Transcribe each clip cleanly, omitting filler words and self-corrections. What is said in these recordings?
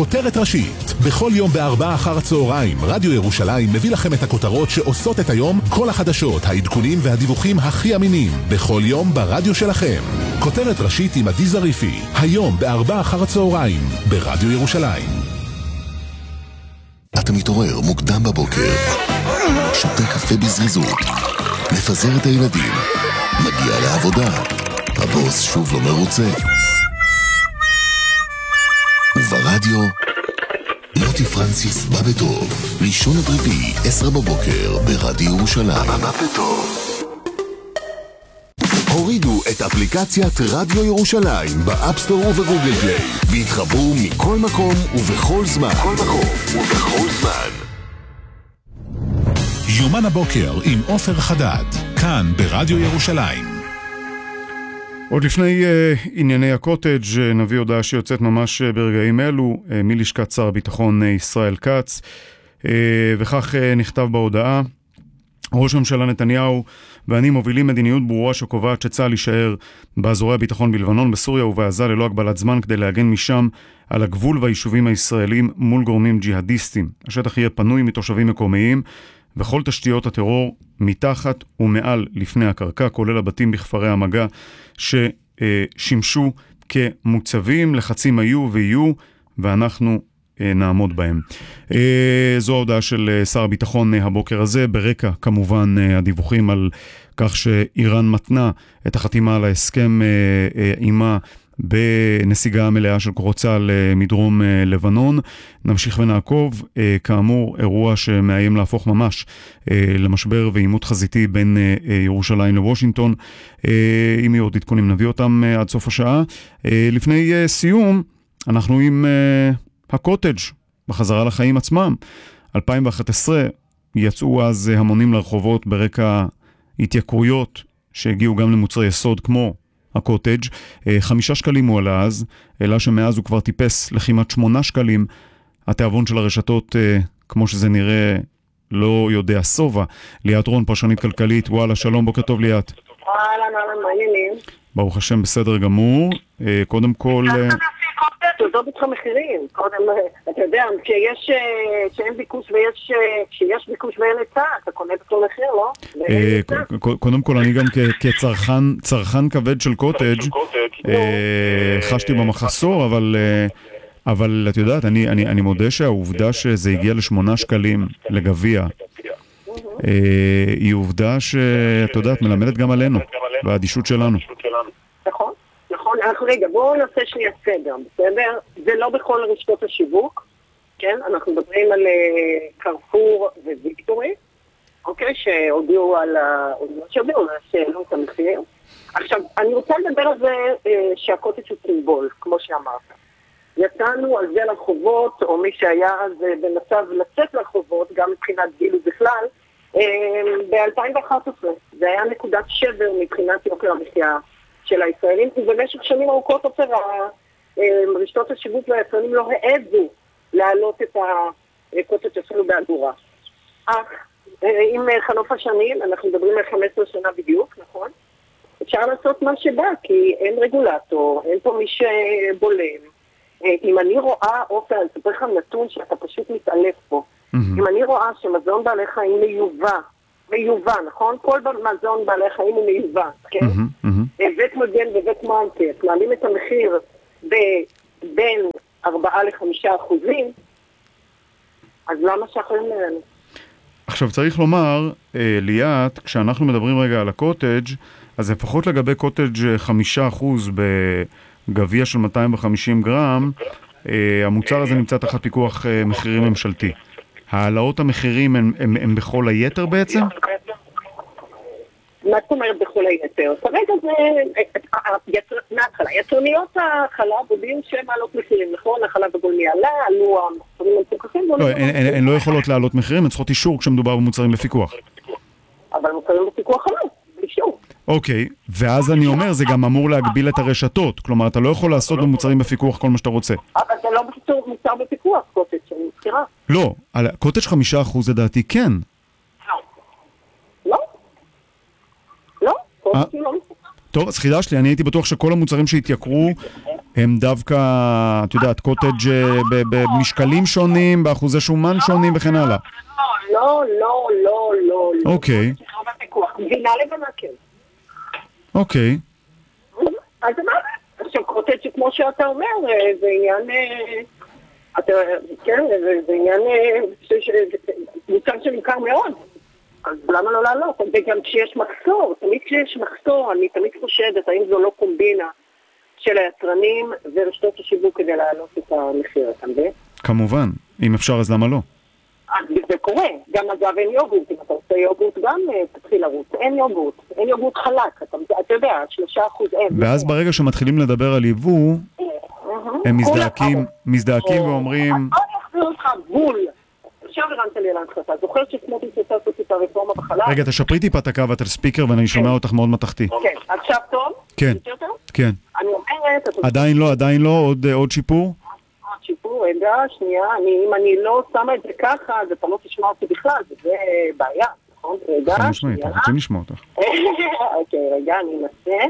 כותרת ראשית. בכל יום בארבע אחר הצהריים, רדיו ירושלים מביא לכם את הכותרות שעושות את היום, כל החדשות, העדכונים והדיווחים הכי אמינים. בכל יום ברדיו שלכם. כותרת ראשית עם עדי זריפי. היום בארבע אחר הצהריים, ברדיו ירושלים. אתה מתעורר מוקדם בבוקר, שותה קפה בזריזות, מפזר את הילדים, מגיע לעבודה, הבוס שוב לא מרוצה. וברדיו, מוטי פרנסיס בא בטוב, ראשון עד רביעי, 10 בבוקר, ברדיו ירושלים. בא בטוב. הורידו את אפליקציית רדיו ירושלים באפסטור ובגוגל פליי, והתחברו מכל מקום ובכל זמן. יומן הבוקר עם עופר חדד, כאן ברדיו ירושלים. עוד לפני ענייני הקוטג' נביא הודעה שיוצאת ממש ברגעים אלו מלשכת שר הביטחון ישראל כץ, וכך נכתב בהודעה: ראש הממשלה נתניהו ואני מובילים מדיניות ברורה שקובעת שצה"ל יישאר באזורי הביטחון בלבנון, בסוריה ובעזה ללא הגבלת זמן, כדי להגן משם על הגבול והיישובים הישראלים מול גורמים ג'יהדיסטים. השטח יהיה פנוי מתושבים מקומיים, וכל תשתיות הטרור מתחת ומעל לפני הקרקע, כולל הבתים בכפרי המגע ששימשו כמוצבים. לחצים היו ויהיו, ואנחנו נעמוד בהם. זו ההודעה של שר הביטחון הבוקר הזה. ברקע כמובן הדיווחים על כך שאיראן מתנה את החתימה על ההסכם עימה בנסיגה מלאה של כוחות צה"ל מדרום לבנון. נמשיך ונעקוב. כאמור, אירוע שמאיים להפוך ממש למשבר ועימות חזיתי בין ירושלים לוושינגטון. אם יהיו עוד עדכונים נביא אותם עד סוף השעה. לפני סיום, אנחנו עם הקוטג' בחזרה לחיים עצמם. 2011 יצאו אז המונים לרחובות ברקע התייקרויות שהגיעו גם למוצרי יסוד כמו הקוטג'. 5 שקלים הוא עלה אז, אלא שמאז הוא כבר טיפס לכמעט 8 שקלים. התיאבון של הרשתות, כמו שזה נראה, לא יודע סובה. ליאת רון, פרשנית כלכלית, וואלה, שלום, בוקר טוב ליאת. אהלן, מעניינים. ברוך השם, בסדר גמור. קודם כל... תודות איתך מחירים. קודם, אתה יודע, כשאין ביקוש כשיש ביקוש ואין היצע, אתה קונה בכל מחיר, לא? קודם כל, אני גם כצרכן כבד של קוטג' חשתי במחסור, אבל את יודעת, אני מודה שהעובדה שזה הגיע ל8 שקלים לגביע, היא עובדה שאת יודעת, מלמדת גם עלינו, והאדישות שלנו. נכון, רגע, בואו נעשה שנייה סדר, בסדר? זה לא בכל רשתות השיווק, כן? אנחנו מדברים על קרפור וויקטורי, אוקיי? שהודיעו על שהעלו את המחיר. עכשיו, אני רוצה לדבר על זה שהקוטג' הוא סימבול, כמו שאמרת. יצאנו על זה לרחובות, או מי שהיה אז במצב לצאת לרחובות, גם מבחינת גיל ובכלל, ב-2011. זה היה נקודת שבר מבחינת יוקר המחיה של הישראלים, ובמשך שנים ארוכות רשתות השיווק והיצרנים לא העזו להעלות את הקוטג' אפילו באגורה. אך עם חלוף השנים, אנחנו מדברים על 15 שנה בדיוק, נכון? אפשר לעשות מה שבא, כי אין רגולטור, אין פה מי שבולם. אם אני רואה, אופן, אני אספר לך נתון שאתה פשוט מתעלף פה. אם אני רואה שמזון בעלי חיים מיובא, נכון? כל מזון בעלי חיים הוא מיובא, כן? בית מגן ובית מרקט מעלים את המחיר בין 4-5%, אז למה שחררים לנו? עכשיו צריך לומר, ליאת, כשאנחנו מדברים רגע על הקוטג', אז לפחות לגבי קוטג' 5% בגביע של 250 גרם, המוצר הזה נמצא תחת פיקוח מחירים ממשלתי. העלאות המחירים הם בכל היתר בעצם? מה זאת אומרת בכל היתר? כרגע זה מההתחלה. יצרניות החלב יודעים שהן מעלות מחירים, נכון? החלב הגולמי עלו המוצרים המפוקחים. לא, הן לא יכולות לעלות מחירים, הן צריכות אישור כשמדובר במוצרים בפיקוח. אבל מוצרים בפיקוח עלו, אישור. אוקיי, ואז אני אומר, זה גם אמור להגביל את הרשתות. כלומר, אתה לא יכול לעשות במוצרים בפיקוח כל מה שאתה רוצה. אבל זה לא מוצר בפיקוח, קוטג' שאני מזכירה. לא, על קוטג' 5% לדעתי כן. לא, קוטג' לא מפוקח. טוב, אז חידש לי, אני הייתי בטוח שכל המוצרים שהתייקרו הם דווקא, את יודעת, קוטג' במשקלים שונים, באחוזי שומן שונים וכן הלאה. לא. אוקיי. גבינה לבנה, כן. אוקיי. אז מה? עכשיו קוטג' כמו שאתה אומר, זה עניין... כן, זה עניין מוצר שנמכר מאוד. אז למה לא לעלות? וגם כשיש מחסור, תמיד כשיש מחסור, אני תמיד חושדת, האם זו לא קומבינה של היצרנים ורשתות השיווק כדי להעלות את המחיר, אתה מבין? כמובן, אם אפשר אז למה לא? זה קורה, גם אגב אין יוגורט, אם אתה עושה יוגורט גם תתחיל לרוץ, אין יוגורט חלק, אתה יודע, 3% אין. ואז ברגע שמתחילים לדבר על יבוא, הם מזדעקים ואומרים... אז בוא נחזיר אותך בול. עכשיו הרמת לי על ההנחתה, זוכר שסמוטריץ' רוצה לעשות את הרפורמה בחלב? רגע, תשפרי טיפה את הקו, את על ספיקר ואני שומע אותך מאוד מתחתי. כן, עכשיו טוב? כן, כן. אני אומרת... עדיין לא, עוד שיפור? עוד שיפור, רגע, שנייה, אם אני לא שמה את זה ככה, אז אתה לא תשמע אותי בכלל, זה בעיה, נכון? רגע, שנייה. אנחנו רוצים לשמוע אותך. אוקיי, רגע, אני אנסה.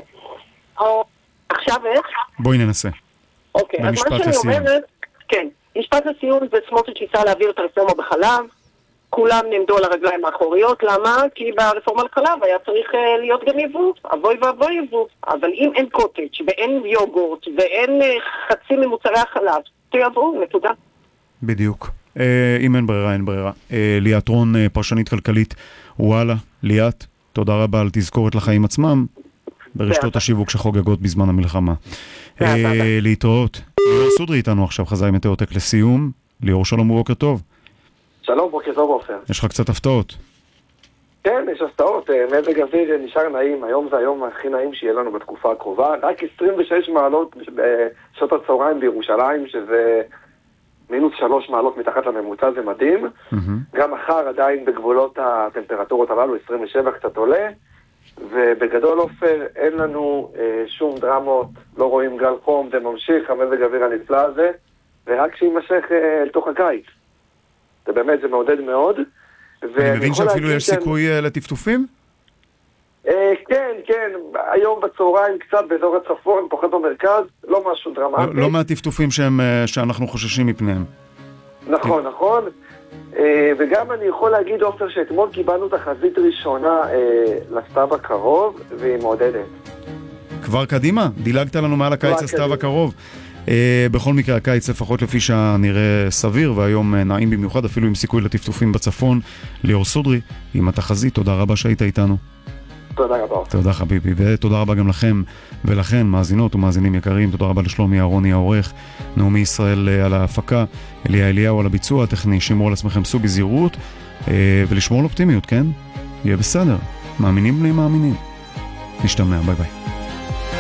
עכשיו איך? בואי ננסה. אוקיי, אז מה שאני אומרת, כן, משפט לסיום זה סמוטריץ' ניסה להעביר את הרפורמה בחלב, כולם נעמדו על הרגליים האחוריות, למה? כי ברפורמה לחלב היה צריך להיות גם יבוא, אבוי ואבוי יבוא, אבל אם אין קוטג' ואין יוגורט ואין חצי ממוצרי החלב, תייבאו, נקודה. בדיוק. אם אין ברירה, אין ברירה. ליאת רון, פרשנית כלכלית, וואלה, ליאת, תודה רבה על תזכורת לחיים עצמם, ברשתות השיווק שחוגגות בזמן המלחמה. להתראות. ליאור סודרי איתנו עכשיו, חזר עם מטאוטק לסיום. ליאור, שלום ובוקר טוב. שלום, בוקר טוב עופר. יש לך קצת הפתעות. כן, יש הפתעות. מזג אוויר נשאר נעים. היום זה היום הכי נעים שיהיה לנו בתקופה הקרובה. רק 26 מעלות בשעות הצהריים בירושלים, שזה מינוס 3 מעלות מתחת לממוצע, זה מדהים. גם מחר עדיין בגבולות הטמפרטורות הללו, 27 קצת עולה. ובגדול עופר אין לנו שום דרמות, לא רואים גל חום, זה ממשיך, המזג האוויר הנפלא הזה, ורק שימשך אל תוך הקיץ. זה באמת, זה מעודד מאוד. אני מבין שאפילו יש סיכוי לטפטופים? כן, היום בצהריים קצת באזור הצפון, פחות במרכז, לא משהו דרמטי. לא מהטפטופים שאנחנו חוששים מפניהם. נכון. וגם אני יכול להגיד עופר שאתמול קיבלנו תחזית ראשונה לסתיו הקרוב והיא מעודדת. כבר קדימה? דילגת לנו מעל הקיץ הסתיו הקרוב. בכל מקרה הקיץ לפחות לפי שנראה סביר והיום נעים במיוחד אפילו עם סיכוי לטפטופים בצפון. ליאור סודרי עם התחזית, תודה רבה שהיית איתנו. תודה רבה. תודה חביבי, ותודה רבה גם לכם ולכן מאזינות ומאזינים יקרים. תודה רבה לשלומי אהרוני העורך, נעמי ישראל על ההפקה, אליה אליהו על הביצוע הטכני. שמרו על עצמכם, סעו בזהירות ולשמור על אופטימיות, כן? יהיה בסדר, מאמינים בלי מאמינים. נשתמע, ביי ביי.